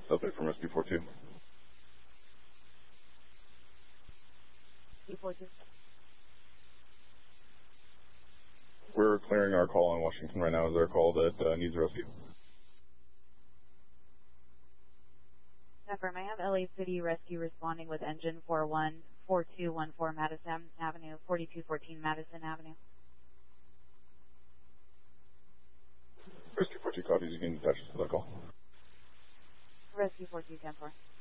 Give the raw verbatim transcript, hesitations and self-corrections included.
Update from Rescue four two. four two. We're clearing our call on Washington right now. Is there a call that uh, needs rescue? Affirm, I have L A City Rescue responding with engine four one four two one four Madison Avenue, forty-two fourteen Madison Avenue. Rescue four two copies. You can attach to that call. Rescue four two ten four.